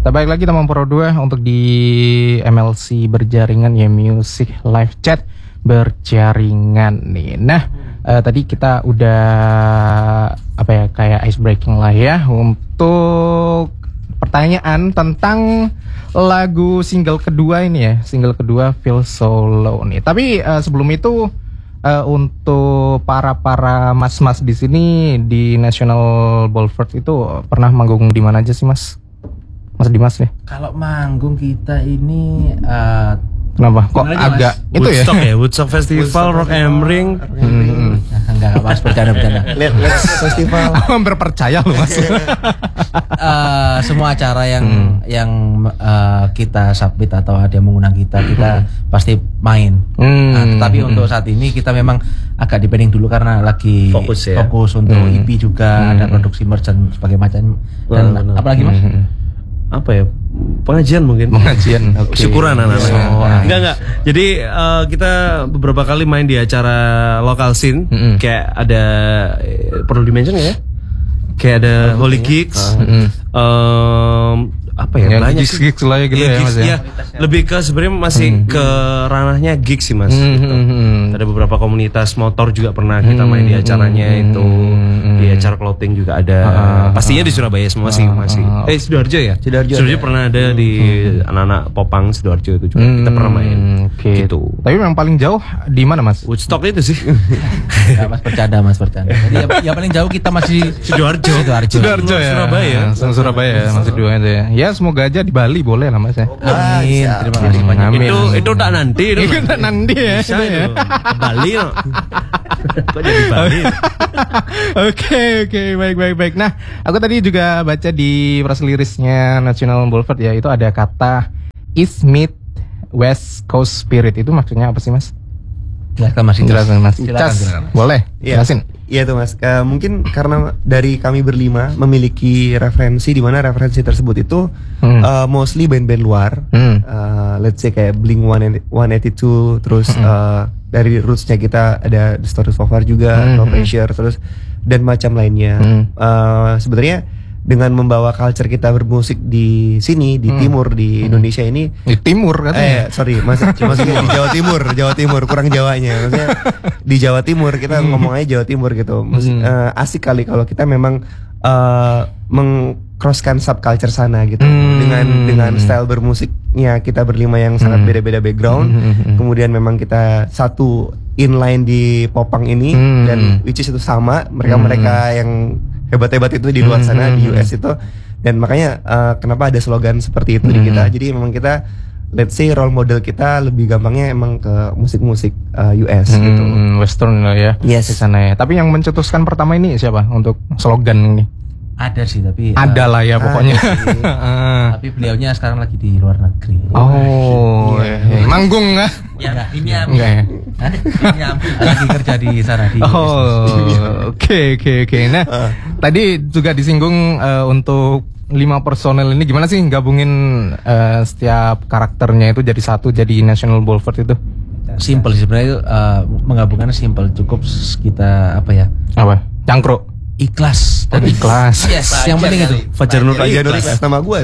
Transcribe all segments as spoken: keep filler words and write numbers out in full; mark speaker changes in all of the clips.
Speaker 1: Kita balik lagi teman Pro dua untuk di M L C berjaringan ya, Music Live Chat berjaringan nih. Nah, uh, tadi kita udah apa ya kayak ice breaking lah ya untuk pertanyaan tentang lagu single kedua ini ya, single kedua Feel So Low nih. Tapi uh, sebelum itu uh, untuk para para mas-mas di sini di National Boulevard itu pernah manggung di mana aja sih Mas? Mas Dimas nih.
Speaker 2: Kalau manggung kita ini uh,
Speaker 1: kenapa? Kok agak
Speaker 3: mas?
Speaker 1: itu
Speaker 3: Woodstock
Speaker 1: ya?
Speaker 3: ya? Woodstock Festival, Rock am Ring.
Speaker 2: Hmm. Enggak, Mas, bercanda-bercanda.
Speaker 4: Let's Festival.
Speaker 1: Hampir percaya loh Mas.
Speaker 2: uh, semua acara yang hmm. yang uh, kita submit atau ada yang mengundang kita, kita hmm. pasti main. Hmm. Nah, tetapi hmm. untuk saat ini kita memang agak dipending dulu karena lagi
Speaker 3: fokus, ya?
Speaker 2: fokus untuk
Speaker 1: hmm.
Speaker 2: E P juga, hmm. ada produksi merch dan sebagainya macam. Dan
Speaker 3: benar.
Speaker 2: apalagi Mas?
Speaker 1: Hmm.
Speaker 3: Apa ya, pengajian mungkin
Speaker 1: pengajian okay.
Speaker 3: syukuran anak-anak
Speaker 1: oh,
Speaker 3: enggak enggak jadi uh, kita beberapa kali main di acara lokal scene mm-hmm. kayak ada perlu dimention nggak ya kayak ada oh, Holy Gigs uh, um, apa ya,
Speaker 1: ya
Speaker 3: banyak
Speaker 1: gigs gigs lah ya gitu ya, ya Mas ya,
Speaker 3: ya lebih ke sebenarnya masih hmm. ke ranahnya gigs sih Mas hmm. gitu. hmm. ada beberapa komunitas motor juga pernah kita main di acaranya hmm. itu hmm. di acara clothing juga ada uh, pastinya di Surabaya semua sih uh, masih uh, eh Sidoarjo ya
Speaker 4: Sidoarjo,
Speaker 3: Sidoarjo pernah ada di hmm. anak-anak Popang Sidoarjo itu juga hmm. kita pernah main
Speaker 1: okay. gitu. Tapi yang paling jauh di mana Mas?
Speaker 3: Woodstock itu sih.
Speaker 2: Ya, Mas bercanda Mas bercanda. Jadi ya, ya paling jauh kita masih
Speaker 3: Sidoarjo.
Speaker 2: Sidoarjo.
Speaker 1: Sidoarjo ya.
Speaker 3: Surabaya.
Speaker 1: Nah, Surabaya ya masih dua itu ya. Ya semoga aja di Bali boleh lah Mas ya.
Speaker 2: Amin. Terima kasih banyak.
Speaker 1: Amin.
Speaker 3: Itu itu tak nanti itu.
Speaker 1: Itu tak nanti ya.
Speaker 3: Bisa itu. Bali loh. Kok jadi Bali?
Speaker 1: Oke oke baik baik baik. Nah, aku tadi juga baca di press release-nya National Boulevard ya, itu ada kata East Mid West Coast Spirit. Itu maksudnya apa sih Mas?
Speaker 2: Silakan Mas.
Speaker 1: Jelasin Mas.
Speaker 2: Silakan,
Speaker 1: Cas,
Speaker 2: silakan.
Speaker 1: boleh
Speaker 4: Iya.
Speaker 1: jelasin.
Speaker 4: Iya tuh Mas, uh, mungkin karena dari kami berlima memiliki referensi di mana referensi tersebut itu hmm. uh, mostly band-band luar, hmm. uh, let's say kayak Blink one eighty-two, terus hmm. uh, dari rootsnya kita ada The Stories of War juga, hmm. No Pressure, terus dan macam lainnya. Hmm. Uh, sebenarnya dengan membawa culture kita bermusik di sini di hmm. timur di hmm. Indonesia ini
Speaker 1: di timur katanya.
Speaker 4: Eh sorry mas, maksudnya di Jawa Timur, Jawa Timur kurang Jawanya, maksudnya di Jawa Timur kita hmm. ngomong aja Jawa Timur gitu. Musik, hmm. uh, asik kali kalau kita memang uh, meng-crosskan subculture sana gitu hmm. dengan dengan style bermusiknya kita berlima yang sangat hmm. beda-beda background. Hmm. Kemudian memang kita satu inline di Popang ini hmm. dan which is itu sama mereka-mereka hmm. yang hebat-hebat itu di luar sana mm-hmm. di U S itu, dan makanya uh, kenapa ada slogan seperti itu mm-hmm. di kita. Jadi memang kita let's say role model kita lebih gampangnya emang ke musik-musik uh, U S mm-hmm. gitu.
Speaker 1: Western lah ya.
Speaker 4: Yes.
Speaker 1: Di sana ya. Tapi yang mencetuskan pertama ini siapa untuk slogan ini?
Speaker 2: Ada sih tapi
Speaker 1: ada uh, lah ya pokoknya.
Speaker 2: Tapi beliaunya sekarang lagi di luar negeri.
Speaker 1: Oh, iya. Iya. Manggung nggak?
Speaker 2: Ya, ini
Speaker 1: enggak ya.
Speaker 2: Ini lagi kerja di sana di.
Speaker 1: Oh, oke oke oke. Nah, uh. tadi juga disinggung uh, untuk lima personel ini gimana sih gabungin uh, setiap karakternya itu jadi satu jadi National Boulevard itu?
Speaker 2: Simple sih sebenarnya itu uh, menggabungkannya simple, cukup kita apa ya?
Speaker 1: Apa? Cangkruk.
Speaker 2: Ikhlas
Speaker 1: dan oh, ikhlas.
Speaker 2: Yes, Fajar yang penting itu.
Speaker 3: Fajar Nur
Speaker 4: ikhlas nama gue.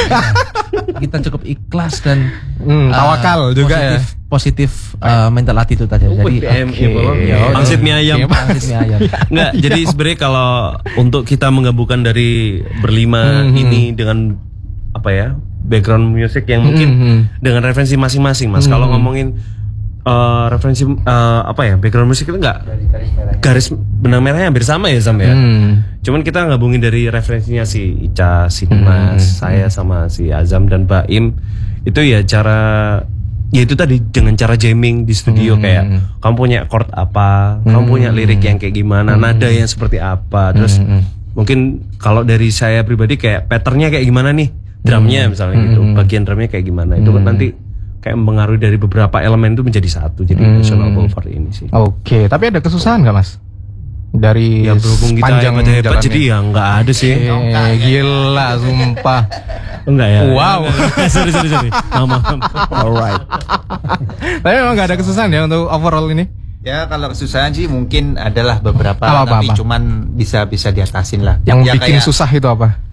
Speaker 2: Kita cukup ikhlas dan
Speaker 1: hmm, tawakal uh, juga
Speaker 2: positif,
Speaker 1: ya.
Speaker 2: Positif uh, mental attitude aja. Jadi
Speaker 3: pangsit mie ayam.
Speaker 2: Pangsit mie ayam.
Speaker 3: Enggak, jadi sebenarnya kalau untuk kita menggabungkan dari berlima hmm, ini dengan apa ya? Background music yang mungkin hmm, dengan referensi masing-masing, Mas. Hmm. Kalau ngomongin Uh, referensi uh, apa ya background musik itu enggak garis benang merahnya hampir sama ya Sam ya. Hmm. Cuman kita gabungin dari referensinya si Ica, si Dimas, hmm. saya sama si Azam dan Baim itu ya cara ya itu tadi dengan cara jamming di studio hmm. kayak kamu punya chord apa, hmm. kamu punya lirik yang kayak gimana, hmm. nada yang seperti apa, terus hmm. mungkin kalau dari saya pribadi kayak patternnya kayak gimana nih, drumnya hmm. misalnya gitu, hmm. bagian drumnya kayak gimana itu kan nanti kayak mempengaruhi dari beberapa elemen itu menjadi satu jadi hmm. National Boulevard ini sih.
Speaker 1: Oke, okay. Tapi ada kesusahan nggak Mas? Dari
Speaker 3: ya berhubung kita hebat-hebat jadi ya nggak ada sih.
Speaker 1: Eh, gila, sumpah.
Speaker 3: Enggak ya.
Speaker 1: Wow.
Speaker 3: sorry sorry sorry. Mama.
Speaker 1: Alright. Tapi memang nggak ada kesusahan ya untuk overall ini.
Speaker 5: Ya kalau kesusahan sih mungkin adalah beberapa,
Speaker 1: apa,
Speaker 5: tapi
Speaker 1: apa?
Speaker 5: cuman bisa bisa diatasin lah.
Speaker 1: Yang
Speaker 5: ya,
Speaker 1: bikin
Speaker 5: kayak,
Speaker 1: susah itu apa?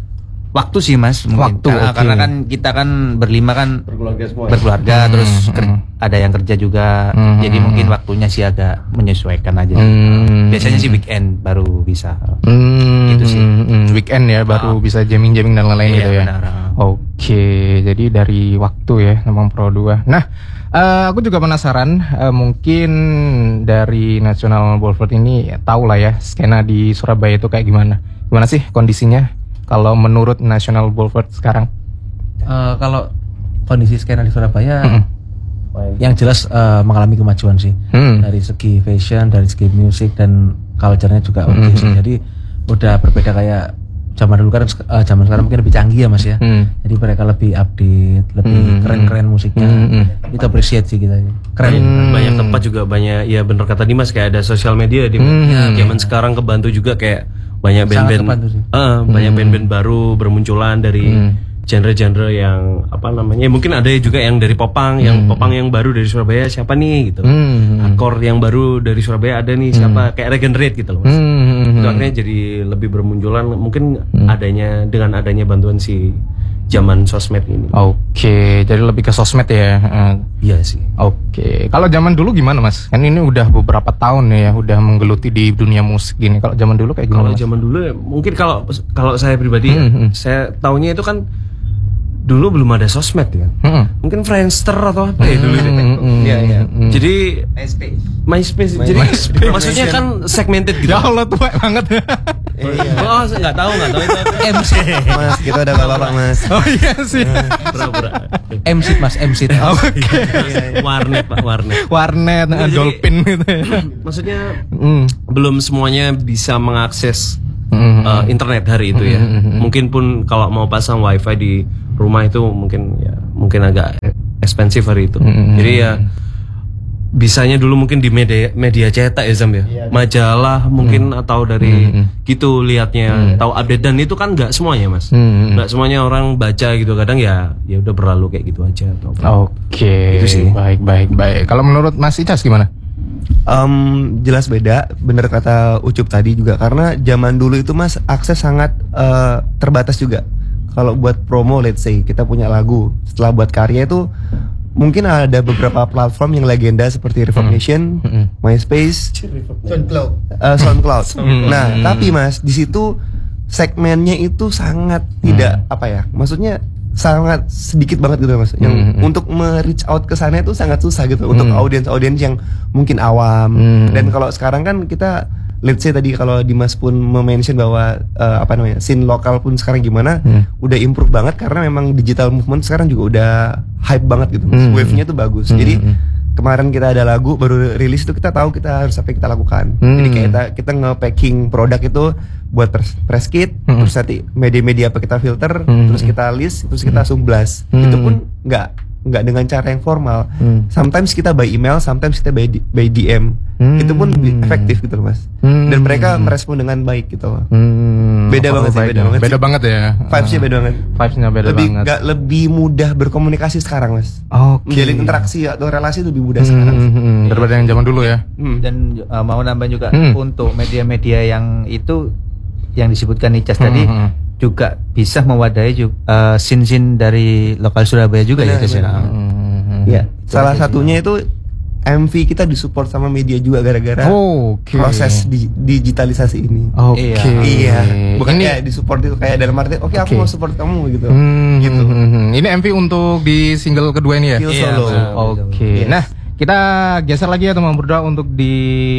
Speaker 5: waktu sih Mas mungkin.
Speaker 1: Waktu,
Speaker 5: Karena,
Speaker 1: okay.
Speaker 5: karena kan kita kan berlima kan
Speaker 3: Berkeluarga semua.
Speaker 5: berkeluarga
Speaker 1: Hmm,
Speaker 5: terus
Speaker 1: hmm.
Speaker 5: ker- ada yang kerja juga.
Speaker 1: Hmm,
Speaker 5: Jadi
Speaker 1: hmm.
Speaker 5: mungkin waktunya sih agak menyesuaikan aja.
Speaker 1: Hmm.
Speaker 5: Biasanya sih weekend baru bisa.
Speaker 1: Hmm,
Speaker 5: Gitu sih.
Speaker 1: hmm, hmm. Weekend ya baru
Speaker 5: Ah.
Speaker 1: bisa jamming-jamming dan lain-lain
Speaker 5: Iya,
Speaker 1: gitu ya.
Speaker 5: benar.
Speaker 1: Oke, jadi dari waktu ya memang Pro dua. Nah, eh, aku juga penasaran, eh, mungkin dari National Boulevard ini ya, tahu lah ya skena di Surabaya itu kayak gimana? Gimana sih kondisinya kalau menurut National Boulevard sekarang?
Speaker 2: Eh, kalau kondisi skena di Surabaya
Speaker 1: Mm-mm.
Speaker 2: yang jelas eh, mengalami kemajuan sih
Speaker 1: Hmm.
Speaker 2: dari segi fashion, dari segi musik dan culture-nya juga oke
Speaker 1: Mm-mm.
Speaker 2: sih. Jadi udah berbeda kayak zaman dulu kan eh, zaman sekarang mungkin lebih canggih ya Mas ya.
Speaker 1: Hmm.
Speaker 2: Jadi mereka lebih update, lebih
Speaker 1: Hmm.
Speaker 2: keren-keren musiknya.
Speaker 1: Hmm.
Speaker 2: Itu appreciate sih kita. Keren.
Speaker 1: Hmm.
Speaker 3: Banyak tempat juga banyak ya bener kata Dimas kayak ada sosial media di
Speaker 1: Hmm.
Speaker 3: zaman sekarang kebantu juga kayak banyak
Speaker 2: Sangat
Speaker 3: band-band
Speaker 2: kebantu sih.
Speaker 3: Eh, banyak band-band baru bermunculan dari
Speaker 1: Hmm.
Speaker 3: genre-genre yang apa namanya ya mungkin ada juga yang dari popang yang popang yang baru dari Surabaya siapa nih gitu loh.
Speaker 1: Hmm.
Speaker 3: Hardcore yang baru dari Surabaya ada nih siapa kayak Regenerate gitu loh Mas.
Speaker 1: Hmm.
Speaker 3: Itu akhirnya jadi lebih bermunculan mungkin adanya dengan adanya bantuan si zaman sosmed ini.
Speaker 1: Oke, jadi lebih ke sosmed ya. Eh,
Speaker 3: Iya sih.
Speaker 1: Oke, kalau zaman dulu gimana Mas? Kan ini udah beberapa tahun ya, udah menggeluti di dunia musik gini. Kalau zaman dulu kayak
Speaker 3: Kalau
Speaker 1: gimana? Mas?
Speaker 3: zaman dulu ya, mungkin kalau kalau saya pribadi ya,
Speaker 1: Hmm, hmm.
Speaker 3: saya taunya itu kan dulu belum ada sosmed ya.
Speaker 1: Hmm.
Speaker 3: Mungkin Friendster atau apa ya dulu itu.
Speaker 1: Hmm,
Speaker 5: Iya, iya.
Speaker 1: hmm.
Speaker 3: Jadi
Speaker 5: MySpace.
Speaker 3: MySpace. Jadi maksudnya kan segmented gitu.
Speaker 1: Ya Allah tua banget.
Speaker 3: Oh, saya nggak tahu nggak tahu itu.
Speaker 2: M C
Speaker 4: Mas, kita udah bapak-bapak Mas.
Speaker 1: Oh iya sih.
Speaker 3: Pura-pura.
Speaker 2: M C Mas M C.
Speaker 3: Warnet Pak Warnet.
Speaker 1: Warnet,
Speaker 3: Enggak, jadi-
Speaker 1: Dolphin gitu ya.
Speaker 3: Maksudnya
Speaker 1: Hmm.
Speaker 3: belum semuanya bisa mengakses
Speaker 1: Hmm.
Speaker 3: uh, internet hari itu ya. Mungkin pun kalau mau pasang wifi di rumah itu mungkin ya mungkin agak ekspensif hari itu. Jadi ya bisanya dulu mungkin di media media cetak ya Zam ya. Majalah mungkin atau dari gitu liatnya tahu update dan itu kan nggak semuanya Mas.
Speaker 1: Hmm.
Speaker 3: Nggak semuanya orang baca gitu kadang ya ya udah berlalu kayak gitu aja atau apa.
Speaker 1: Oke,
Speaker 3: Itu sih.
Speaker 1: baik baik baik. Kalau menurut Mas Icas gimana?
Speaker 4: Em, jelas beda, bener kata Ucup tadi juga karena zaman dulu itu Mas akses sangat eh, terbatas juga. Kalau buat promo, let's say kita punya lagu, setelah buat karya itu mungkin ada beberapa platform yang legenda seperti Reverb Nation, MySpace,
Speaker 5: SoundCloud.
Speaker 4: eh, SoundCloud. Nah, tapi Mas di situ segmennya itu sangat tidak apa ya? Maksudnya sangat sedikit banget gitu Mas. Yang
Speaker 1: Hmm.
Speaker 4: untuk me-reach out ke sana itu sangat susah gitu untuk audiens-audiens yang mungkin awam.
Speaker 1: Hmm.
Speaker 4: Dan kalau sekarang kan kita let's say tadi kalau Dimas pun mention bahwa eh, apa namanya? Scene lokal pun sekarang gimana?
Speaker 1: Hmm.
Speaker 4: Udah improve banget karena memang digital movement sekarang juga udah hype banget gitu. Mas.
Speaker 1: Hmm.
Speaker 4: Wave-nya tuh bagus.
Speaker 1: Hmm.
Speaker 4: Jadi kemarin kita ada lagu baru rilis itu kita tahu kita harus apa yang kita lakukan.
Speaker 1: Hmm.
Speaker 4: Jadi kayak kita kita nge-packing produk itu buat press, press kit,
Speaker 1: Hmm.
Speaker 4: terus nanti media-media apa kita filter,
Speaker 1: Hmm.
Speaker 4: terus kita list, terus kita langsung blast.
Speaker 1: Hmm.
Speaker 4: Itu pun nggak nggak dengan cara yang formal.
Speaker 1: Hmm.
Speaker 4: Sometimes kita by email, sometimes kita by, D- by D M.
Speaker 1: Hmm.
Speaker 4: Itu pun lebih efektif gitu loh Mas.
Speaker 1: Hmm.
Speaker 4: Dan mereka merespon dengan baik gitu loh.
Speaker 1: Hmm,
Speaker 4: Beda
Speaker 1: apa
Speaker 4: banget sih,
Speaker 1: baiknya?
Speaker 4: beda banget
Speaker 1: Beda
Speaker 4: sih.
Speaker 1: banget ya.
Speaker 4: Vibes-nya beda banget.
Speaker 1: Vibes-nya beda
Speaker 4: lebih
Speaker 1: banget.
Speaker 4: nggak lebih mudah berkomunikasi sekarang Mas.
Speaker 1: Oke.
Speaker 4: Menjalin interaksi atau relasi lebih mudah
Speaker 1: Hmm,
Speaker 4: sekarang.
Speaker 1: hmm, hmm, daripada yang zaman dulu ya.
Speaker 4: Hmm.
Speaker 5: Dan uh, mau nambah juga
Speaker 1: Hmm.
Speaker 5: untuk media-media yang itu yang disebutkan Icas
Speaker 1: Hmm,
Speaker 5: tadi
Speaker 1: hmm.
Speaker 5: juga bisa mewadahi juga uh, scene-scene dari lokal Surabaya juga ya
Speaker 4: Benar,
Speaker 5: Icas ya.
Speaker 4: benar.
Speaker 1: Hmm, hmm.
Speaker 4: Ya, salah satunya itu M V kita disupport sama media juga gara-gara
Speaker 1: Oke.
Speaker 4: proses di, digitalisasi ini.
Speaker 1: Oke.
Speaker 4: Iya, bukan
Speaker 1: Ini
Speaker 4: kayak disupport itu kayak dalam arti oke aku
Speaker 1: Oke.
Speaker 4: mau support kamu gitu.
Speaker 1: Hmm,
Speaker 4: Gitu.
Speaker 1: hmm, hmm. Ini M V untuk di single kedua ini ya.
Speaker 4: Feel
Speaker 5: Iya,
Speaker 4: solo.
Speaker 5: betul.
Speaker 1: Oke.
Speaker 4: Yes.
Speaker 1: Nah, kita geser lagi ya teman berdua untuk di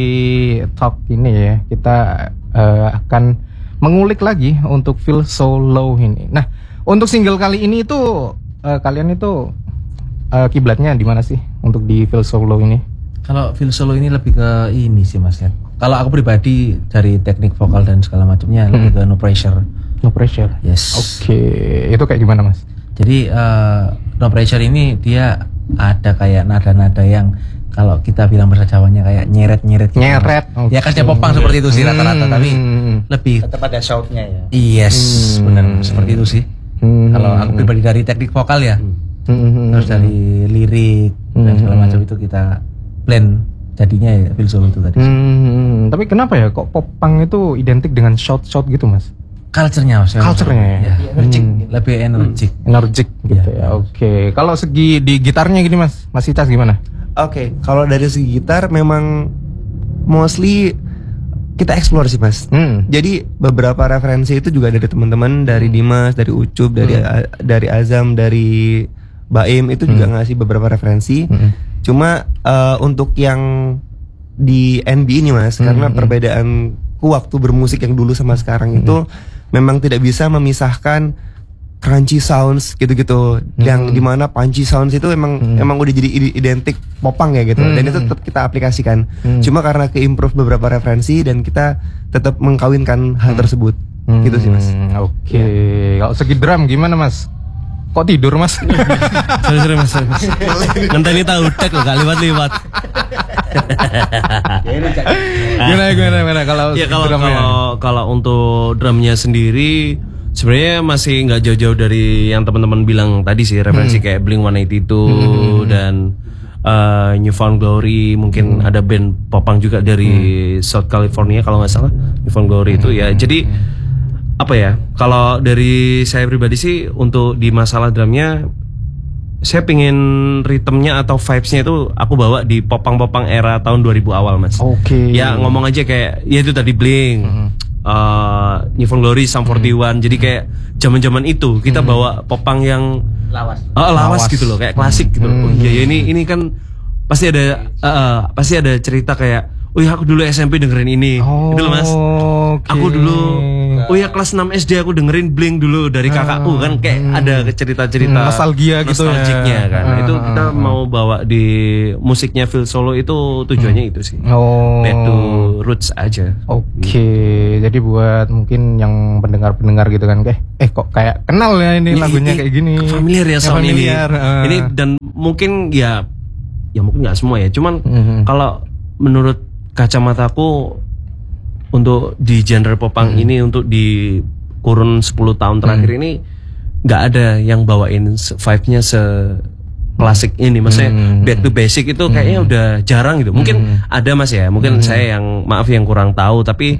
Speaker 1: talk ini ya. Kita eh, akan mengulik lagi untuk Feel So Low ini. Nah, untuk single kali ini itu eh, kalian itu eh, kiblatnya di mana sih untuk di Feel So Low ini?
Speaker 2: Kalau Feel Solo ini lebih ke ini sih Mas ya. Kalau aku pribadi dari teknik vokal dan segala macamnya lebih ke no pressure.
Speaker 1: No pressure.
Speaker 2: Yes.
Speaker 1: Oke, itu kayak gimana Mas?
Speaker 2: Jadi eh, no pressure ini dia ada kayak nada-nada yang kalau kita bilang bahasa Jawanya kayak nyeret-nyeret gitu,
Speaker 1: Nyeret,
Speaker 2: Mas.
Speaker 1: oke.
Speaker 2: Ya kan popang seperti itu sih rata-rata tapi
Speaker 1: Hmm.
Speaker 2: lebih
Speaker 5: Tetap ada shoutnya ya.
Speaker 2: yes,
Speaker 1: Hmm.
Speaker 2: benar seperti itu sih.
Speaker 1: Hmm.
Speaker 2: Kalau aku pribadi dari teknik vokal ya,
Speaker 1: Hmm.
Speaker 2: terus dari lirik dan segala
Speaker 1: Hmm.
Speaker 2: macam itu kita blend jadinya ya Feel Solo itu tadi.
Speaker 1: Hmm, tapi kenapa ya kok popang itu identik dengan shout-shout gitu Mas?
Speaker 2: culture-nya,
Speaker 1: culture-nya ya.
Speaker 2: ya energik, hmm. lebih energik,
Speaker 1: energik gitu ya. ya. Oke, okay. Kalau segi di gitarnya gini Mas, Mas Itas gimana?
Speaker 4: Oke, okay. Kalau dari segi gitar memang mostly kita explore sih Mas. Hmm. Jadi beberapa referensi itu juga dari teman-teman, dari Dimas, dari Ucup, dari hmm. A, dari Azam, dari Baim itu juga hmm. ngasih beberapa referensi. Hmm. Cuma uh, untuk yang di N B ini Mas, hmm. karena perbedaanku waktu bermusik yang dulu sama sekarang hmm. itu memang tidak bisa memisahkan crunchy sounds gitu-gitu, hmm. yang dimana punchy sounds itu emang hmm. emang udah jadi identik popang ya gitu, hmm. dan itu tetap kita aplikasikan. Hmm. Cuma karena ke-improve beberapa referensi dan kita tetap mengkawinkan hal tersebut, hmm. gitu sih Mas.
Speaker 1: Oke, okay. Ya. Kalau segi drum gimana Mas? Kok tidur Mas?
Speaker 3: Sorry sorry Mas. mas. Ngenteni tahu tek loh, gak liwat-liwat.
Speaker 1: Gimana gimana gimana kalau
Speaker 3: ya kalau kalau kalau untuk drumnya sendiri sebenarnya masih nggak jauh-jauh dari yang teman-teman bilang tadi sih, referensi hmm. kayak Blink one eighty-two hmm. dan uh, New Found Glory, mungkin hmm. ada band popang juga dari hmm. South California kalau nggak salah, New Found Glory hmm. itu ya. Jadi apa ya, kalau dari saya pribadi sih untuk di masalah drumnya, saya pingin ritmenya atau vibesnya itu aku bawa di popang-popang era tahun dua ribu awal Mas.
Speaker 1: Oke. Okay.
Speaker 3: Ya ngomong aja kayak ya itu tadi Blink. Hmm. Uh, New Found Glory, Sum forty one, hmm. jadi kayak zaman-zaman itu kita hmm. bawa popang yang
Speaker 2: lawas,
Speaker 3: oh, lawas, lawas gitu loh, kayak klasik hmm. gitu. Oh iya ya, ini ini kan pasti ada uh, uh, pasti ada cerita kayak, oh ya aku dulu S M P dengerin ini, oh, gitu loh Mas. Okay. Aku dulu, oh ya kelas enam S D aku dengerin Blink dulu dari kakakku, kan kayak hmm. ada cerita-cerita
Speaker 1: nostalgia gitu
Speaker 3: nostalgiknya ya. Kan. Uh, itu kita uh, mau bawa di musiknya Phil Solo itu tujuannya uh, itu sih.
Speaker 1: Oh.
Speaker 3: Back to roots aja.
Speaker 1: Oke, okay. Jadi buat mungkin yang pendengar-pendengar gitu kan, kayak eh kok kayak kenal ya ini, ini lagunya ini, kayak gini.
Speaker 3: Familiar ya sound ini.
Speaker 1: Uh.
Speaker 3: Ini dan mungkin ya, ya mungkin nggak semua ya. Cuman uh-huh. kalau menurut kacamataku untuk di genre popang hmm. ini, untuk di kurun sepuluh tahun terakhir hmm. ini nggak ada yang bawain vibe-nya se klasik ini. Maksudnya hmm. back to basic itu kayaknya hmm. udah jarang gitu. Mungkin hmm. ada Mas ya, mungkin hmm. saya yang maaf yang kurang tahu, tapi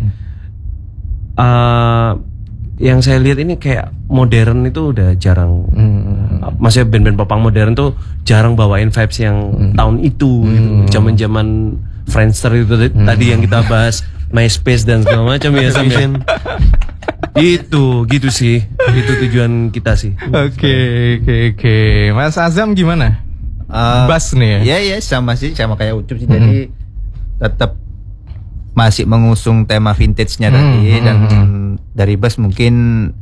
Speaker 3: uh, yang saya lihat ini kayak modern itu udah jarang. Hmm. Maksudnya band-band popang modern tuh jarang bawain vibes yang hmm. tahun itu hmm. gitu. Zaman-zaman Friendster itu hmm. tadi yang kita bahas, MySpace dan segala macam ya Sam ya. Itu gitu sih, itu tujuan kita sih.
Speaker 1: Oke oke oke. Mas Azam gimana?
Speaker 5: Uh,
Speaker 1: Bass nih
Speaker 5: ya? Iya ya sama sih, sama kayak Ucup sih. Mm-hmm. Jadi tetap masih mengusung tema vintage-nya mm-hmm. tadi, dan mm-hmm. dari bass mungkin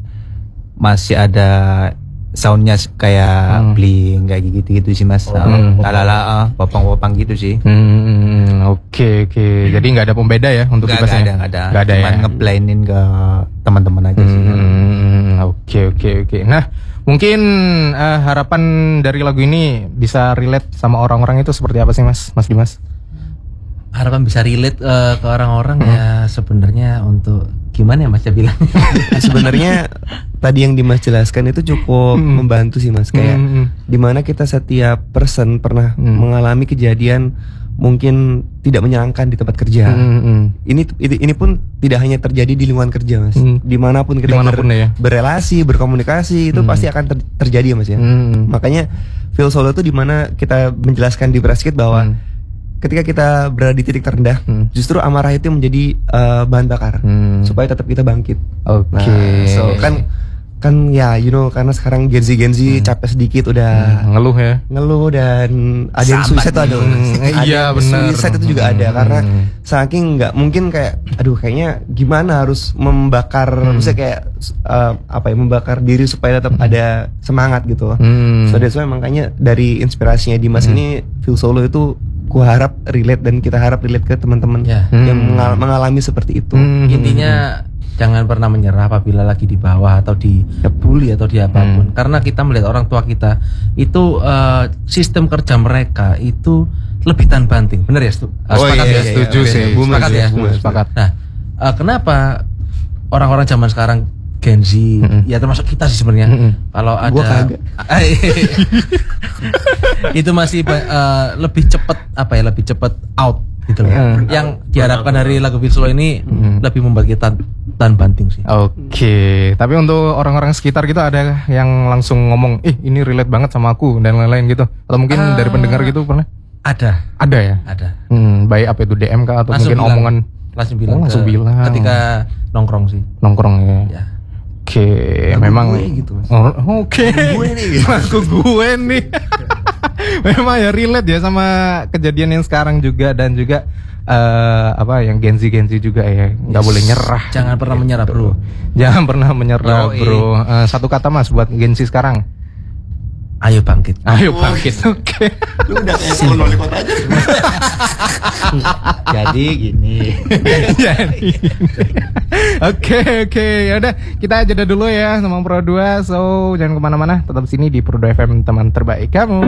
Speaker 5: masih ada soundnya kayak hmm. Blink kayak gitu-gitu sih Mas. Oh, hmm. Lala, popang-popang gitu sih.
Speaker 1: Oke hmm, oke. Okay, okay. Jadi nggak ada pembeda ya untuk
Speaker 5: nggak ada, nggak ada.
Speaker 1: Nggak ada.
Speaker 5: Cuman ya? Ngeblendin ke teman-teman aja
Speaker 1: hmm,
Speaker 5: sih.
Speaker 1: Oke oke oke. Nah mungkin uh, harapan dari lagu ini bisa relate sama orang-orang itu seperti apa sih Mas, Mas Dimas?
Speaker 2: Harapan bisa relate uh, ke orang-orang hmm. ya sebenarnya untuk gimana ya Mas ya bilang?
Speaker 4: Sebenarnya tadi yang Dimas jelaskan itu cukup hmm. membantu sih Mas, kayak hmm. dimana kita setiap person pernah hmm. mengalami kejadian mungkin tidak menyenangkan di tempat kerja. Hmm. Ini ini pun tidak hanya terjadi di lingkungan kerja Mas. Hmm. Dimanapun kita
Speaker 1: Dimanapun
Speaker 4: ber,
Speaker 1: ya.
Speaker 4: berelasi, berkomunikasi itu hmm. pasti akan ter, terjadi Mas ya. Hmm. Makanya Phil Solo itu dimana kita menjelaskan di Braskit bahwa hmm. ketika kita berada di titik terendah, hmm. justru amarah itu menjadi uh, bahan bakar hmm. supaya tetap kita bangkit.
Speaker 1: Oke. Okay.
Speaker 4: Nah, so kan kan ya you know karena sekarang Gen Z Gen Z hmm. capek sedikit udah
Speaker 1: hmm. ngeluh ya.
Speaker 4: Ngeluh dan ada yang suicide tuh ada.
Speaker 1: Hmm.
Speaker 4: ada
Speaker 1: iya benar.
Speaker 4: Suicide itu juga ada hmm. karena saking nggak mungkin kayak aduh kayaknya gimana harus membakar hmm. maksudnya kayak uh, apa ya membakar diri supaya tetap hmm. ada semangat gitu. Hmm. So that's why makanya dari inspirasinya Dimas hmm. ini Phil Solo itu ku harap relate dan kita harap relate ke teman-teman ya. yang hmm. mengal- mengalami seperti itu.
Speaker 2: Hmm. Intinya jangan pernah menyerah apabila lagi di bawah atau di bully atau di apapun. Hmm. Karena kita melihat orang tua kita itu uh, sistem kerja mereka itu lebih tahan banting. Benar ya? Stu-
Speaker 1: oh
Speaker 2: sepakat
Speaker 1: iya,
Speaker 2: ya?
Speaker 1: setuju
Speaker 2: ya,
Speaker 1: sih.
Speaker 2: Sepakat ya?
Speaker 1: Sepakat.
Speaker 2: Nah, uh, kenapa orang-orang zaman sekarang Gen Z, mm-hmm. ya termasuk kita sih sebenarnya. Mm-hmm. Kalau ada itu masih uh, lebih cepat apa ya? Lebih cepat out gitu loh. Mm-hmm. Yang diharapkan dari lagu Phil Solo ini mm-hmm. lebih membuat kita tan banting sih.
Speaker 1: Oke, tapi untuk orang-orang sekitar gitu ada yang langsung ngomong, ih ini relate banget sama aku dan lain-lain gitu. Atau mungkin
Speaker 2: Uh,
Speaker 1: dari pendengar gitu pernah?
Speaker 2: Ada,
Speaker 1: Ada ya?
Speaker 2: ada.
Speaker 1: Hmm, baik apa itu D M kah atau
Speaker 2: Langsung
Speaker 1: mungkin
Speaker 2: bilang.
Speaker 1: omongan
Speaker 2: Langsung bilang,
Speaker 1: Oh, langsung
Speaker 2: ke-
Speaker 1: bilang.
Speaker 2: ketika nongkrong sih.
Speaker 1: nongkrong ya?
Speaker 2: Ya.
Speaker 1: Oke,
Speaker 4: Lagu
Speaker 1: memang
Speaker 4: gue gitu, Mas.
Speaker 1: Oh, oke.
Speaker 4: Gue nih.
Speaker 1: Lagu gue nih. Memang ya relate ya sama kejadian yang sekarang juga dan juga eh apa yang Gen Z Gen Z juga ya, nggak boleh nyerah.
Speaker 2: Jangan pernah menyerah, bro.
Speaker 1: Jangan pernah menyerah,
Speaker 5: Yoi.
Speaker 1: bro. Eh, satu kata Mas buat Gen Z sekarang.
Speaker 2: Ayo bangkit.
Speaker 1: Ayo bangkit. Oke.
Speaker 4: Lu udah kayak calon wali kota aja.
Speaker 5: Jadi gini.
Speaker 1: Jadi. Oke oke ya udah kita jeda dulu ya sama Pro dua. So jangan kemana-mana, tetap sini di Pro dua F M teman terbaik kamu.